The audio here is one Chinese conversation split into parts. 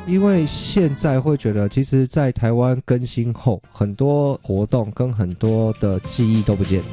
因为现在会觉得，其实在台湾更新后，很多活动跟很多的记忆都不见。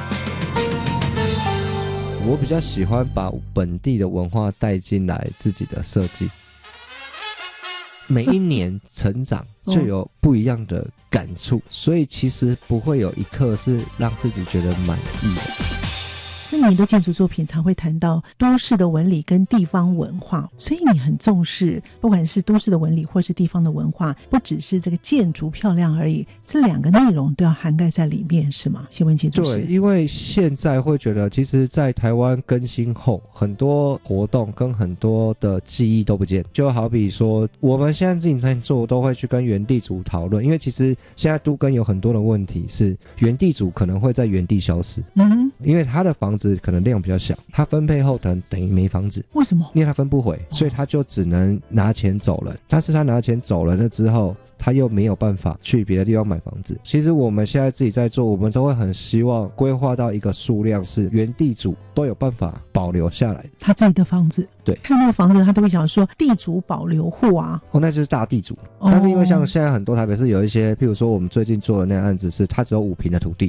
我比较喜欢把本地的文化带进来自己的设计，每一年成长就有不一样的感触，所以其实不会有一刻是让自己觉得满意的。 那你的建筑作品常会谈到都市的纹理跟地方文化，所以你很重视不管是都市的纹理或是地方的文化，不只是这个建筑漂亮而已，这两个内容都要涵盖在里面，是吗？谢文杰主持。 对，因为现在会觉得，其实在台湾更新后，很多活动跟很多的记忆都不见，就好比说我们现在自己在做都会去跟原地主讨论，因为其实现在都更有很多的问题是原地主可能会在原地消失，因为他的房子可能量比较小，他分配后等于没房子。 为什么？ 因为他分不回，所以他就只能拿钱走人。但是他拿钱走人了之后，他又没有办法去别的地方买房子。其实我们现在自己在做，我们都会很希望规划到一个数量，是原地主都有办法保留下来他自己的房子。 对， 看那个房子他都会想说地主保留户啊。 那就是大地主。但是因为像现在很多台北市有一些，譬如说我们最近做的那个案子是，它只有5坪的土地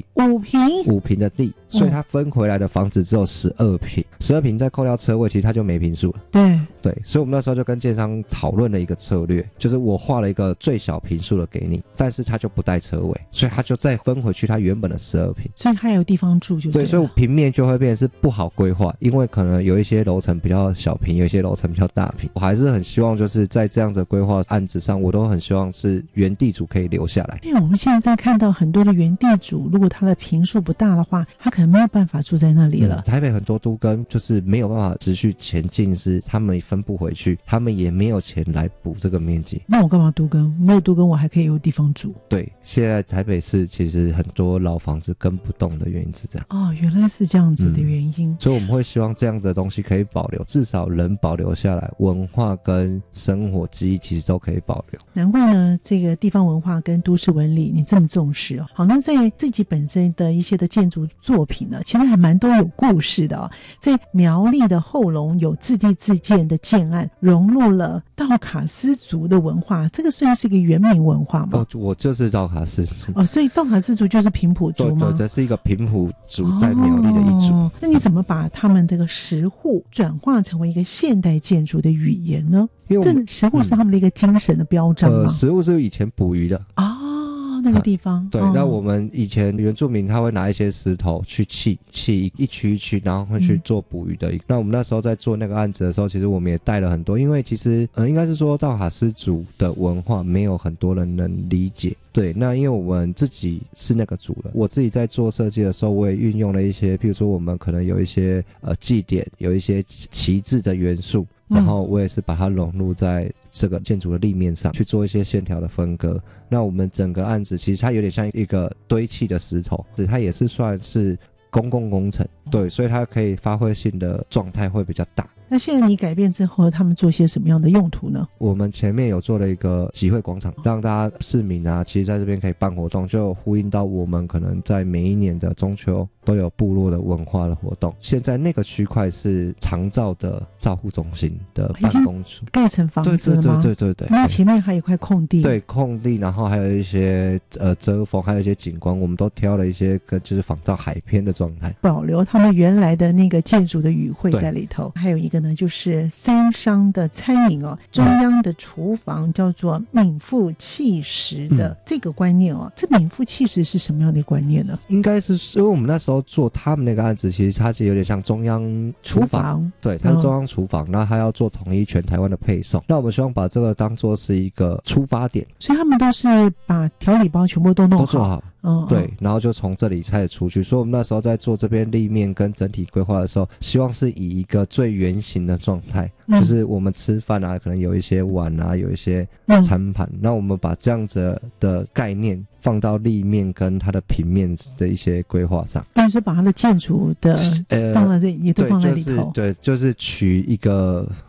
，5坪的地，所以它分回来的房子只有12坪，12坪再扣掉车位，其实它就没坪数了。对，所以我们那时候就跟建商讨论了一个策略，就是我画了一个最小坪数的给你，但是它就不带车位，所以它就再分回去它原本的12坪， 所以它有地方住就对了。 对，所以平面就会变成是不好规划，因为可能有一些楼层比较小坪，有一些楼层比较大坪。我还是很希望就是在这样的规划案子上，我都很希望是原地主可以留下来。 因为我们现在看到很多的原地主，如果他的坪数不大的话，他可能没有办法住在那里了。 台北很多都更就是没有办法持续前进，是他们分不回去，他们也没有钱来补这个面积。 那我干嘛都更？没有都更，我还可以有地方住。 对，现在台北市其实很多老房子更不动的原因是这样。 原来是这样子的原因。 所以我们会希望这样的东西可以保留，至少人保留下来，文化跟生活记忆其实都可以保留。 难怪呢，这个地方文化跟都市纹理你这么重视好，那在自己本身的一些的建筑作品呢，其实还蛮多有故事的在苗栗的后龙有自地自建的建案，融入了道卡斯族的文化，这个算是一个原民文化吗？ 我就是道卡斯族。 所以道卡斯族就是平埔族吗？ 对，这是一个平埔族在苗栗的一族。 那你怎么把他们这个石户转化成为一个现代建筑的语言呢？因为这石户是他们的一个精神的标章吗？ 石户是以前捕鱼的那个地方。 对，那我们以前原住民他会拿一些石头去砌一区一区，然后会去做捕鱼的。那我们那时候在做那个案子的时候，其实我们也带了很多，因为其实应该是说道卡斯族的文化没有很多人能理解。对，那因为我们自己是那个族人，我自己在做设计的时候，我也运用了一些，譬如说我们可能有一些祭典，有一些旗帜的元素。然后我也是把它融入在这个建筑的立面上去做一些线条的分割。那我们整个案子其实它有点像一个堆砌的石头，它也是算是公共工程，对，所以它可以发挥性的状态会比较大。 那现在你改变之后，他们做些什么样的用途呢？ 我们前面有做了一个集会广场，让大家市民其实在这边可以办活动，就呼应到我们可能在每一年的中秋都有部落的文化的活动。现在那个区块是长照的照护中心的办公处， 盖成房子了吗？ 对。 那前面还有一块空地。 对，空地，然后还有一些遮风，还有一些景观，我们都挑了一些就是仿照海边的状态， 保留他们原来的那个建筑的语汇在里头。还有一个呢，就是三商的餐饮中央的厨房叫做名副其实的这个观念这名副其实是什么样的观念呢？ 应该是因为我们那时候做他们那个案子，其实它有点像中央厨房，对，它是中央厨房，然后它要做统一全台湾的配送。那我们希望把这个当作是一个出发点， 所以他们都是把调理包全部都弄好， 都做好。对，然后就从这里开始出去。所以我们那时候在做这边立面跟整体规划的时候，希望是以一个最原型的状态，就是我们吃饭可能有一些碗有一些餐盘，那我们把这样子的概念放到立面跟它的平面的一些规划上。 但是把它的建筑的放在这里，也都放在里头。 对，就是取一个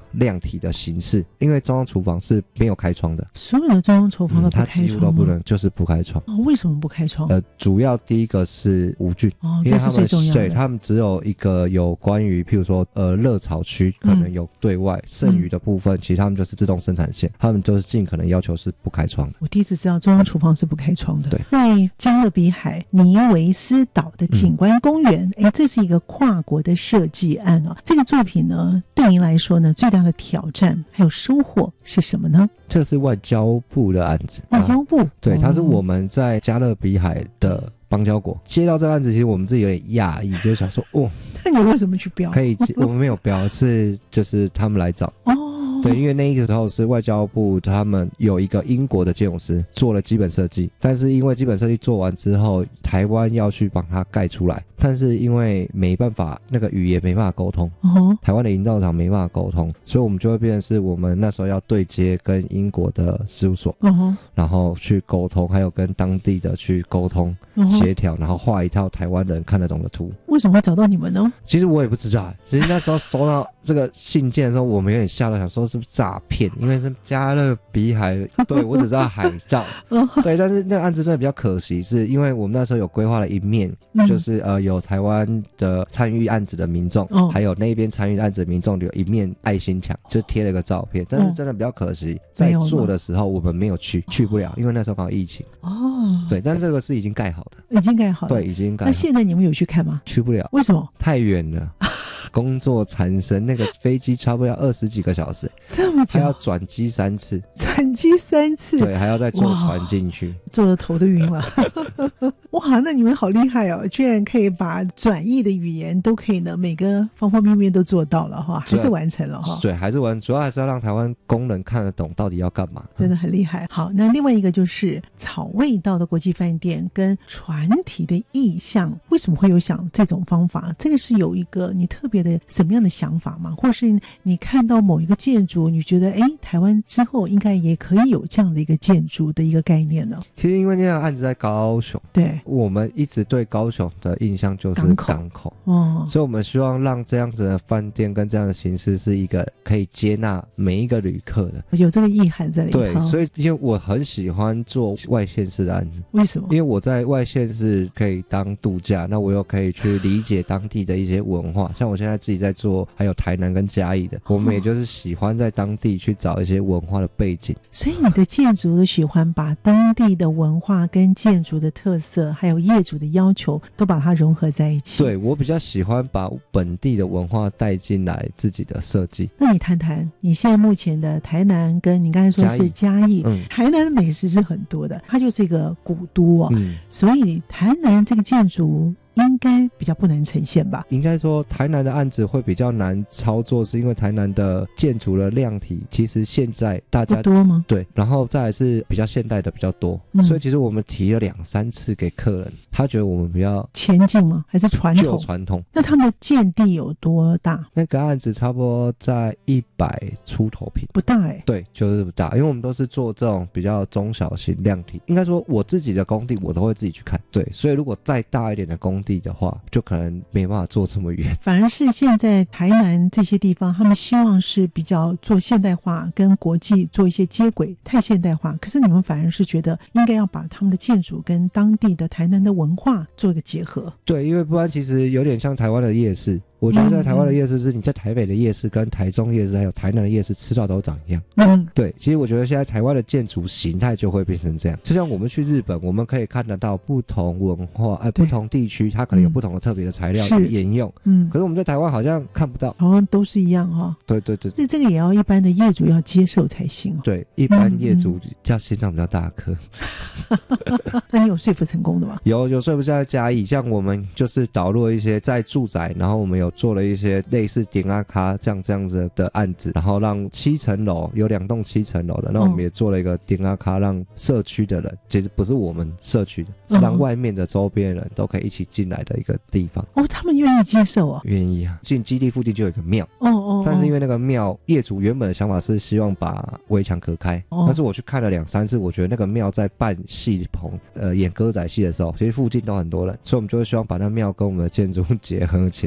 量体的形式，因为中央厨房是没有开窗的， 所有的中央厨房都不它开窗吗？ 几乎都不能，就是不开窗。 为什么不开窗？ 主要第一个是无菌，因这是为他们最重要的。 对，他们只有一个有关于譬如说热炒区可能有对外，剩余的部分其实他们就是自动生产线，他们都是尽可能要求是不开窗的。 我第一次知道中央厨房是不开窗的。 对， 在加勒比海尼维斯岛的景观公园，这是一个跨国的设计案哦。这个作品呢，对您来说呢，最大的挑战还有收获是什么呢？ 这是外交部的案子。 外交部？ 对，它是我们在加勒比海的邦交国接到这个案子，其实我们自己有点讶异，就是想说， 那你为什么去标？ 可以，我们没有标，就是他们来找。对，因为那个时候是外交部他们有一个英国的建筑师做了基本设计，但是因为基本设计做完之后，台湾要去帮他盖出来，但是因为没办法，那个语言没办法沟通，台湾的营造厂没办法沟通，所以我们就会变成是我们那时候要对接跟英国的事务所，然后去沟通，还有跟当地的去沟通协调，然后画一套台湾人看得懂的图。 为什么会找到你们呢？ 其实我也不知道，其实那时候收到这个信件的时候，我们有点吓到，想说是不是诈骗，因为是加勒比海，对，我只知道海盗，对，但是那个案子真的比较可惜，是因为我们那时候有规划了一面，就是有台湾的参与案子的民众，还有那边参与案子的民众有一面爱心墙，就贴了个照片，但是真的比较可惜，在做的时候我们没有去不了，因为那时候刚好疫情。对，但这个是已经盖好的， 已经盖好了。 对，已经盖好。 那现在你们有去看吗？ 去不了。 为什么？ 太远了。工作缠身，那个飞机差不多要20几个小时， 这么久， 还要转机3次， 转机3次， 对，还要再坐船进去， 坐的头都晕了。哇，那你们好厉害哦，居然可以把转译的语言都可以呢，每个方方面面都做到了哈，还是完成了哈。 对，还是主要还是要让台湾工人看得懂到底要干嘛， 真的很厉害。好，那另外一个就是草味道的国际饭店跟船体的意象，为什么会有想这种方法？这个是有一个你特别的什么样的想法吗？或是你看到某一个建筑，你觉得台湾之后应该也可以有这样的一个建筑的一个概念呢？ 其实因为那个案子在高雄，对，我们一直对高雄的印象就是港口所以我们希望让这样子的饭店跟这样的形式是一个可以接纳每一个旅客的， 有这个意涵在里头。 对，所以因为我很喜欢做外县市的案子。 为什么？ 因为我在外县市可以当度假，那我又可以去理解当地的一些文化，像我现在自己在做还有台南跟嘉义的，我们也就是喜欢在当地去找一些文化的背景。 所以你的建筑都喜欢把当地的文化跟建筑的特色还有业主的要求都把它融合在一起。 对，我比较喜欢把本地的文化带进来自己的设计。 那你谈谈你现在目前的台南跟你刚才说是嘉义，台南的美食是很多的，它就是一个古都所以台南这个建筑应该比较不难呈现吧？应该说台南的案子会比较难操作，是因为台南的建筑的量体其实现在大家不多吗？ 对，然后再来是比较现代的比较多，所以其实我们提了2-3次给客人，他觉得我们比较前进吗？还是传统？ 旧传统。 那他们的建地有多大？ 那个案子差不多在100出头坪， 不大对，就是不大，因为我们都是做这种比较中小型量体。应该说我自己的工地我都会自己去看，对，所以如果再大一点的工地的话，就可能没办法做这么远。 反而是现在台南这些地方，他们希望是比较做现代化，跟国际做一些接轨，太现代化。可是你们反而是觉得应该要把他们的建筑跟当地的台南的文化做一个结合。 对，因为不然其实有点像台湾的夜市。我觉得在台湾的夜市是你在台北的夜市跟台中夜市还有台南的夜市吃到都长一样。对，其实我觉得现在台湾的建筑形态就会变成这样，就像我们去日本，我们可以看得到不同文化不同地区它可能有不同的特别的材料去沿用，可是我们在台湾好像看不到， 好像都是一样对对对，所以这个也要一般的业主要接受才行。 对，一般业主要心脏比较大颗。 那你有说服成功的吗？ 有说服在嘉义，像我们就是导入了一些在住宅，然后我们有做了一些类似顶阿卡这样子的案子，然后让7层楼有2栋7层楼的，那我们也做了一个顶阿卡，让社区的人，其实不是我们社区的，是让外面的周边人都可以一起进来的一个地方。 他们愿意接受啊？ 愿意啊。进基地附近就有一个庙，但是因为那个庙业主原本的想法是希望把围墙隔开，但是我去看了2-3次，我觉得那个庙在办戏棚演歌仔戏的时候，其实附近都很多人，所以我们就会希望把那庙跟我们的建筑结合起来。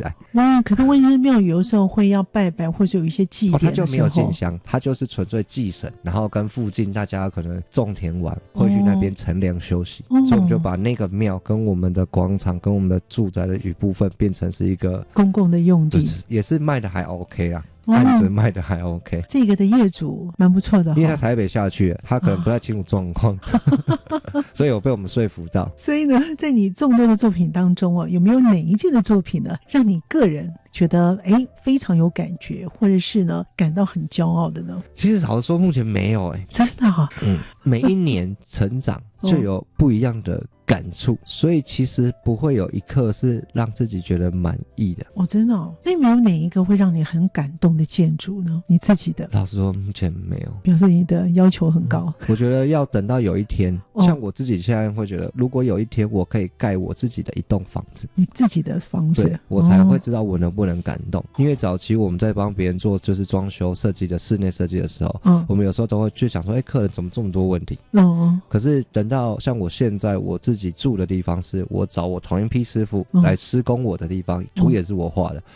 可是问世庙宇有的时候会要拜拜，或者有一些祭典的时候， 它就没有进香，它就是纯粹祭神，然后跟附近大家可能种田完会去那边乘凉休息，所以我们就把那个庙跟我们的广场跟我们的住宅的一部分变成是一个公共的用地， 也是卖的还 OK 啦。案子卖的还 OK， 这个的业主蛮不错的， 因为他台北下去，他可能不太清楚状况，所以有被我们说服到。 所以呢，在你众多的作品当中有没有哪一件的作品呢，让你个人觉得非常有感觉，或者是呢感到很骄傲的呢？ 其实老实说，目前没有真的每一年成长就有不一样的感触，所以其实不会有一刻是让自己觉得满意的。 真的那有没有哪一个会让你很感动的建筑呢？你自己的？ 老实说，目前没有。 表示你的要求很高。 我觉得要等到有一天，像我自己现在会觉得，如果有一天我可以盖我自己的一栋房子， 你自己的房子， 对，我才会知道我能不能感动。因为早期我们在帮别人做就是装修设计的室内设计的时候，我们有时候都会去想说，客人怎么这么多问题？可是等到像我现在我自己住的地方，是我找我同一批师傅来施工我的地方，图也是我画的，